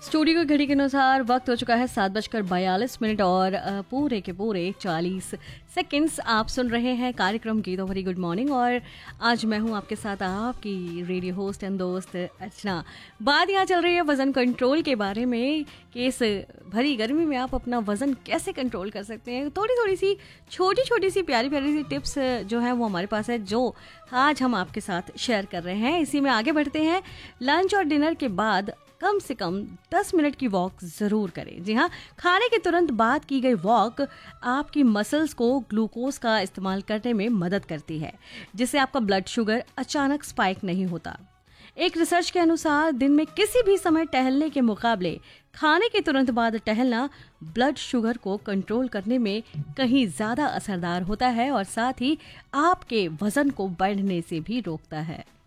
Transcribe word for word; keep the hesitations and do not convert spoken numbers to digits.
Studio की घड़ी के अनुसार वक्त हो चुका है सात बजकर बयालीस मिनट और अ, पूरे के पूरे चालीस सेकंड्स। आप सुन रहे हैं कार्यक्रम गीतों भरी गुड मॉर्निंग और आज मैं हूं आपके साथ आपकी रेडियो होस्ट एंड दोस्त अर्चना। बात यहाँ चल रही है वज़न कंट्रोल के बारे में कि इस भरी गर्मी में आप अपना वज़न कैसे कंट्रोल कर सकते हैं। थोड़ी थोड़ी सी छोटी छोटी सी प्यारी प्यारी सी टिप्स जो है वो हमारे पास है, जो आज हम आपके साथ शेयर कर रहे हैं। इसी में आगे बढ़ते हैं। लंच और डिनर के बाद कम से कम दस मिनट की वॉक ज़रूर करें। जी हाँ, खाने के तुरंत बाद की गई वॉक आपकी मसल्स को ग्लूकोज का इस्तेमाल करने में मदद करती है, जिससे आपका ब्लड शुगर अचानक स्पाइक नहीं होता। एक रिसर्च के अनुसार दिन में किसी भी समय टहलने के मुकाबले खाने के तुरंत बाद टहलना ब्लड शुगर को कंट्रोल करने में कहीं ज़्यादा असरदार होता है और साथ ही आपके वज़न को बढ़ने से भी रोकता है।